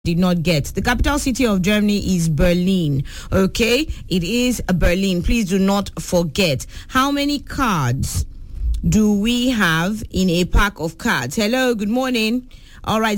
did not get. The capital city of Germany is Berlin. Okay, it is Berlin. Please do not forget. How many cards do we have in a pack of cards? Hello, good morning. All right,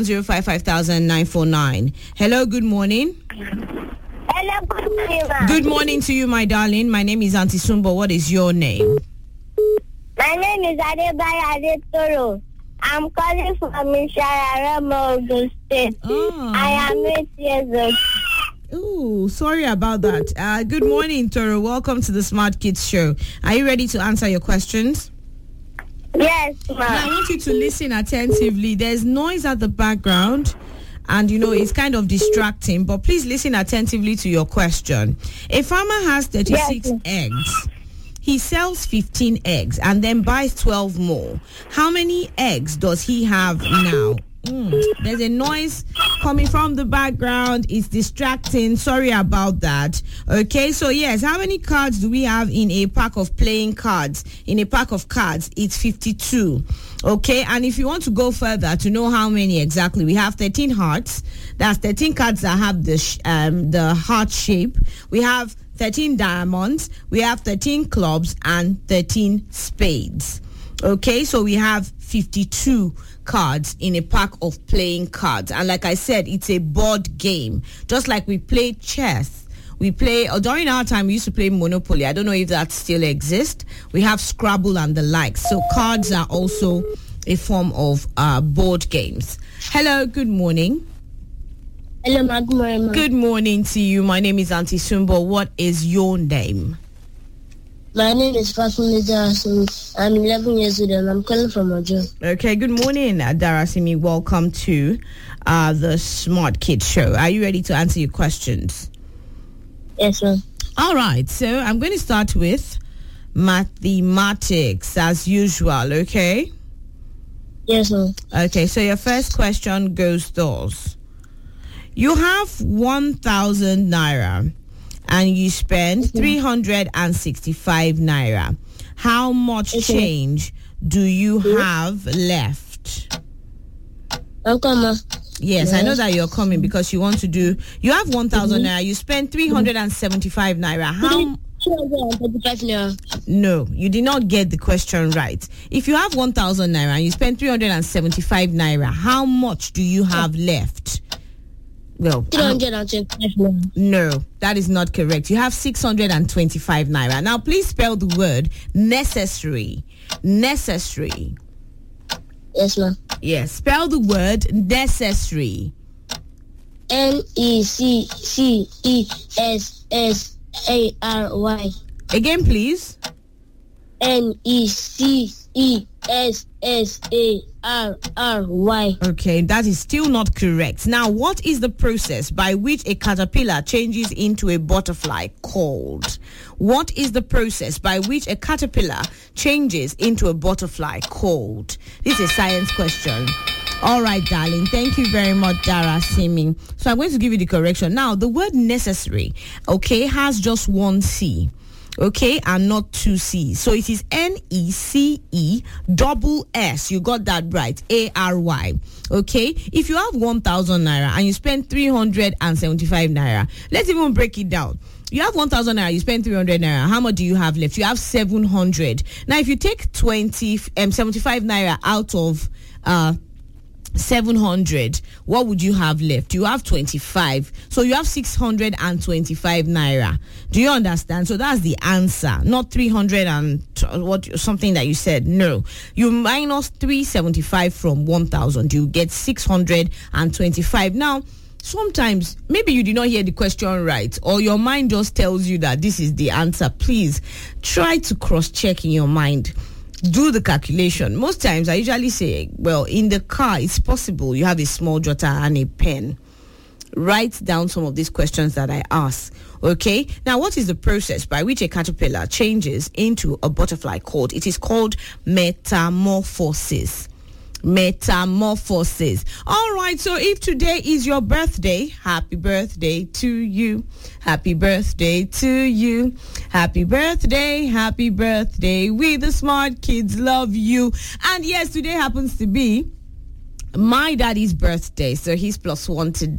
070550949. Hello, good morning. Hello, good morning, ma'am. Good morning to you, my darling. My name is Auntie Sumbo. What is your name? My name is Adebayo Adetoro. I'm calling from Mishararama, Ogun State. Oh. I am 8 years old. Oh, sorry about that. Good morning, Toro. Welcome to the Smart Kids Show. Are you ready to answer your questions? Yes, Now, I ma'am. want you to listen attentively. There's noise at the background, and it's kind of distracting, but please listen attentively to your question. A farmer has 36 Yes. eggs. He sells 15 eggs and then buys 12 more. How many eggs does he have now? There's a noise coming from the background. It's distracting. Sorry about that. Okay, so yes, how many cards do we have in a pack of playing cards? In a pack of cards, it's 52. Okay, and if you want to go further to know how many exactly, we have 13 hearts. That's 13 cards that have the heart shape. We have 13 diamonds, we have 13 clubs, and 13 spades. Okay, so we have 52 cards in a pack of playing cards. And like I said, it's a board game. Just like we play chess. During our time, we used to play Monopoly. I don't know if that still exists. We have Scrabble and the like. So cards are also a form of board games. Hello, good morning. Hello, ma'am. Good morning, ma'am. Good morning to you. My name is Auntie Sumbo. What is your name? My name is Fatima Darasimi. I'm 11 years old and I'm calling from Ojo. Okay, good morning, Darasimi. Welcome to the Smart Kids Show. Are you ready to answer your questions? Yes, ma'am. All right, so I'm going to start with mathematics as usual, okay? Yes, ma'am. Okay, so your first question goes thus. You have 1,000 naira and you spend 365 naira. How much change do you have left? Okay, ma'am. Yes, I know that you're coming because you want to do. You have 1,000 naira. You spend 375 naira. How? 235 naira. No, you did not get the question right. If you have 1,000 naira and you spend 375 naira, how much do you have left? Well, 325 naira. no, that is not correct. You have 625 naira. Now, please spell the word necessary. Necessary. Yes, ma'am. Yes, spell the word necessary. NECCESSARY. Again, please. NECCESSARY. Okay, that is still not correct. Now, what is the process by which a caterpillar changes into a butterfly called? What is the process by which a caterpillar changes into a butterfly called? This is a science question. All right, darling. Thank you very much, Dara Simi. So I'm going to give you the correction. Now, the word necessary, okay, has just one C. Okay, and not two C's. So it is NECE You got that right. ARY. Okay, if you have 1,000 naira and you spend 375 naira, let's even break it down. You have 1,000 naira, you spend 300 naira. How much do you have left? You have 700. Now, if you take 75 naira out of 700, what would you have left? You have 25, so you have 625 naira. Do you understand? So that's the answer, not 300 and something that you said. No, you minus 375 from 1,000, you get 625. Now, sometimes maybe you did not hear the question right, or your mind just tells you that this is the answer. Please try to cross-check in your mind. Do the calculation. Most times I usually say, well, in the car, it's possible you have a small jotter and a pen. Write down some of these questions that I ask. Okay? Now, what is the process by which a caterpillar changes into a butterfly called? It is called metamorphosis. Metamorphosis. All right, so if today is your birthday, happy birthday to you. Happy birthday to you. Happy birthday, happy birthday. We the smart kids love you. And yes, today happens to be my daddy's birthday, so he's +1 today.